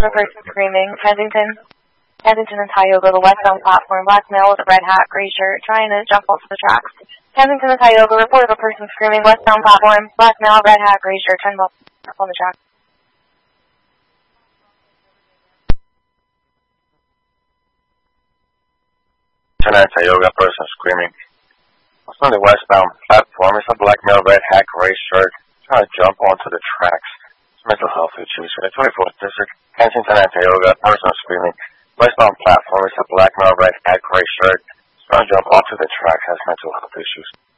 The person screaming. Kensington and Tioga, the westbound platform. Black male with a red hat, gray shirt, trying to jump onto the tracks. Kensington and Tioga, report of a person screaming. Westbound platform. Black male, red hat, gray shirt, trying to jump on the tracks. Kensington and Tioga, person screaming. What's on the westbound platform? It's a black male, red hat, gray shirt, trying to jump onto the tracks. Mental health issues for the 24th District, Kensington and Tioga, person screaming. Westbound platform is a black male, red hat, gray shirt, trying to jump onto the tracks, has mental health issues.